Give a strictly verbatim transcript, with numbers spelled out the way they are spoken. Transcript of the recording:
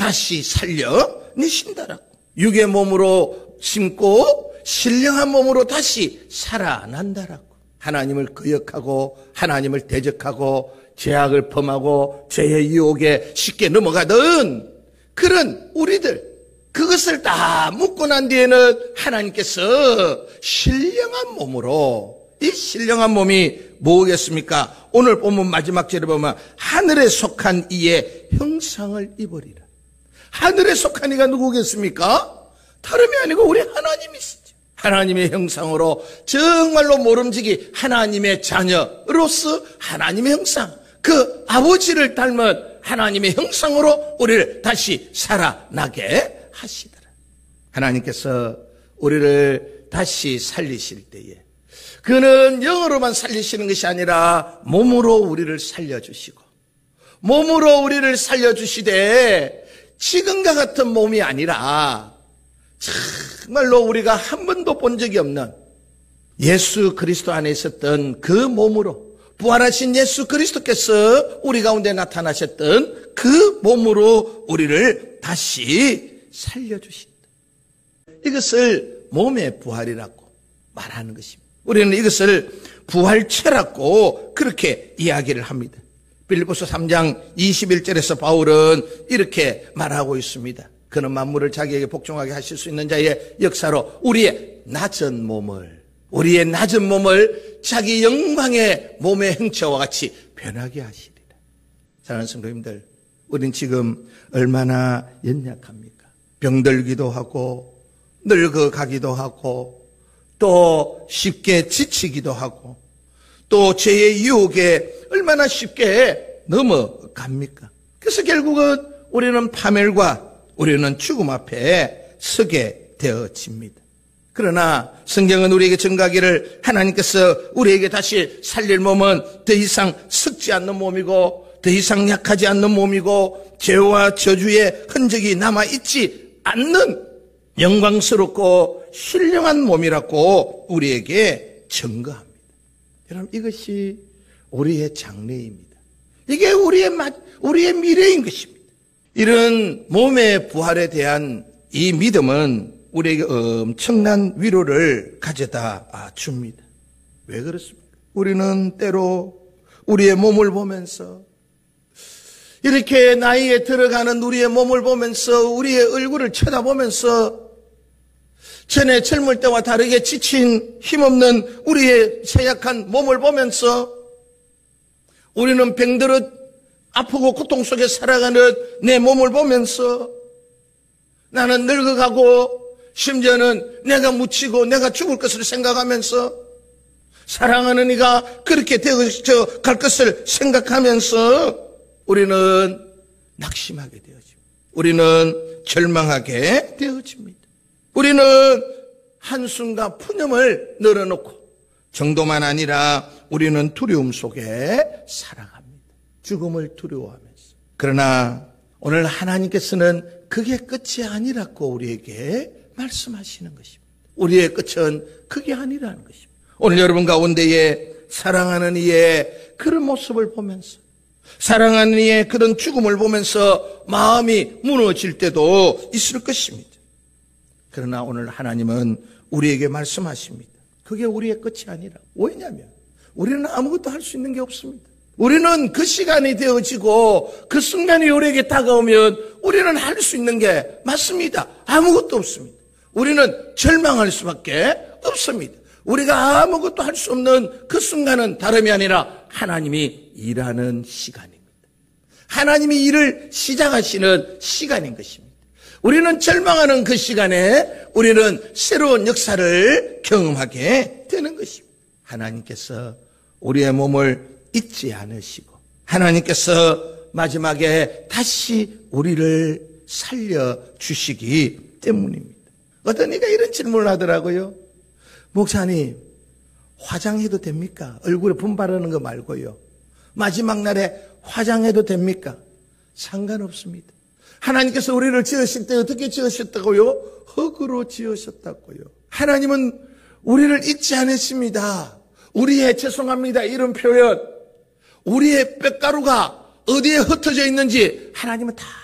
다시 살려내신다라고. 육의 몸으로 심고 신령한 몸으로 다시 살아난다라고. 하나님을 거역하고 하나님을 대적하고 죄악을 범하고 죄의 유혹에 쉽게 넘어가던 그런 우리들, 그것을 다 묻고 난 뒤에는 하나님께서 신령한 몸으로, 이 신령한 몸이 뭐겠습니까? 오늘 본문 마지막 절에 보면 하늘에 속한 이의 형상을 입으리라. 하늘에 속한 이가 누구겠습니까? 다름이 아니고 우리 하나님이시죠. 하나님의 형상으로 정말로 모름지기 하나님의 자녀로서 하나님의 형상, 그 아버지를 닮은 하나님의 형상으로 우리를 다시 살아나게 하시더라. 하나님께서 우리를 다시 살리실 때에 그는 영으로만 살리시는 것이 아니라 몸으로 우리를 살려주시고, 몸으로 우리를 살려주시되 지금과 같은 몸이 아니라 정말로 우리가 한 번도 본 적이 없는 예수 그리스도 안에 있었던 그 몸으로, 부활하신 예수 그리스도께서 우리 가운데 나타나셨던 그 몸으로 우리를 다시 살려주신다. 이것을 몸의 부활이라고 말하는 것입니다. 우리는 이것을 부활체라고 그렇게 이야기를 합니다. 빌립보서 삼 장 이십일 절에서 바울은 이렇게 말하고 있습니다. 그는 만물을 자기에게 복종하게 하실 수 있는 자의 역사로 우리의 낮은 몸을, 우리의 낮은 몸을 자기 영광의 몸의 형체와 같이 변하게 하시리라. 사랑하는 성도님들, 우린 지금 얼마나 연약합니까? 병들기도 하고 늙어가기도 하고 또 쉽게 지치기도 하고 또 죄의 유혹에 얼마나 쉽게 넘어갑니까? 그래서 결국은 우리는 파멸과 우리는 죽음 앞에 서게 되어집니다. 그러나 성경은 우리에게 증거하기를 하나님께서 우리에게 다시 살릴 몸은 더 이상 썩지 않는 몸이고 더 이상 약하지 않는 몸이고 죄와 저주의 흔적이 남아있지 않는 영광스럽고 신령한 몸이라고 우리에게 증거합니다. 여러분, 이것이 우리의 장래입니다. 이게 우리의 맛, 우리의 미래인 것입니다. 이런 몸의 부활에 대한 이 믿음은 우리에게 엄청난 위로를 가져다 줍니다. 왜 그렇습니까? 우리는 때로 우리의 몸을 보면서, 이렇게 나이에 들어가는 우리의 몸을 보면서, 우리의 얼굴을 쳐다보면서 전에 젊을 때와 다르게 지친 힘없는 우리의 쇠약한 몸을 보면서 우리는 병들어 아프고 고통 속에 살아가는 내 몸을 보면서 나는 늙어가고 심지어는 내가 묻히고 내가 죽을 것을 생각하면서 사랑하는 이가 그렇게 되어 갈 것을 생각하면서 우리는 낙심하게 되어집니다. 우리는 절망하게 되어집니다. 우리는 한숨과 푸념을 늘어놓고 정도만 아니라 우리는 두려움 속에 살아갑니다. 죽음을 두려워하면서. 그러나 오늘 하나님께서는 그게 끝이 아니라고 우리에게 말씀하시는 것입니다. 우리의 끝은 그게 아니라는 것입니다. 오늘 여러분 가운데에 사랑하는 이의 그런 모습을 보면서, 사랑하는 이의 그런 죽음을 보면서 마음이 무너질 때도 있을 것입니다. 그러나 오늘 하나님은 우리에게 말씀하십니다. 그게 우리의 끝이 아니라. 왜냐하면 우리는 아무것도 할 수 있는 게 없습니다. 우리는 그 시간이 되어지고 그 순간이 우리에게 다가오면 우리는 할 수 있는 게 맞습니다. 아무것도 없습니다. 우리는 절망할 수밖에 없습니다. 우리가 아무것도 할 수 없는 그 순간은 다름이 아니라 하나님이 일하는 시간입니다. 하나님이 일을 시작하시는 시간인 것입니다. 우리는 절망하는 그 시간에 우리는 새로운 역사를 경험하게 되는 것입니다. 하나님께서 우리의 몸을 잊지 않으시고 하나님께서 마지막에 다시 우리를 살려주시기 때문입니다. 어떤 이가 이런 질문을 하더라고요. 목사님, 화장해도 됩니까? 얼굴에 분바르는 거 말고요. 마지막 날에 화장해도 됩니까? 상관없습니다. 하나님께서 우리를 지으실 때 어떻게 지으셨다고요? 흙으로 지으셨다고요. 하나님은 우리를 잊지 않으십니다. 우리의 죄송합니다 이런 표현, 우리의 뼈가루가 어디에 흩어져 있는지 하나님은 다